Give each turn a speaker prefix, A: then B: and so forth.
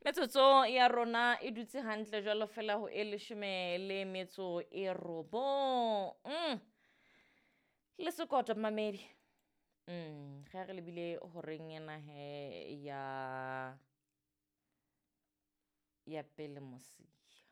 A: Metsotso ya rona e dutse hantle jwalo fela ho e 19. Le sekoto mamedi. Ga re lebile horeng ena he ya pele mosia.